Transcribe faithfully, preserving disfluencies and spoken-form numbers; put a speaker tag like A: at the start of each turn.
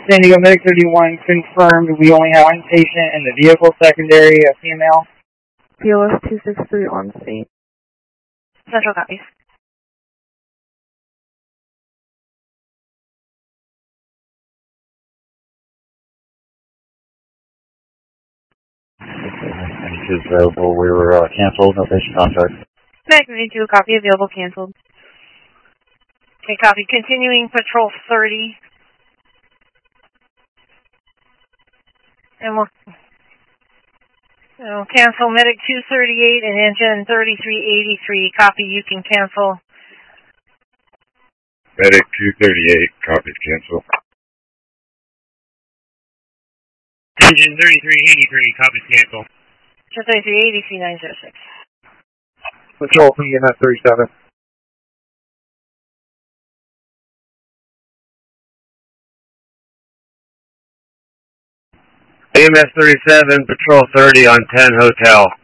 A: San Diego Medic thirty-one confirmed we only have one patient in the vehicle, secondary, a female.
B: B O S two six three on scene.
C: Central copies.
D: ninety-two is available. We were uh, canceled. No patient contact.
C: Medic ninety-two, copy. Available, canceled. Okay, copy. Continuing patrol thirty. And we'll, we'll cancel Medic two thirty-eight and engine thirty-three eighty-three. Copy. You can cancel.
E: Medic two thirty-eight, copy. Cancel.
F: Engine thirty-three eighty-three, copy. Cancel.
C: thirty-three eighty-three nine zero six.
G: Control from E M S thirty-seven.
F: E M S thirty-seven, patrol thirty on ten hotel.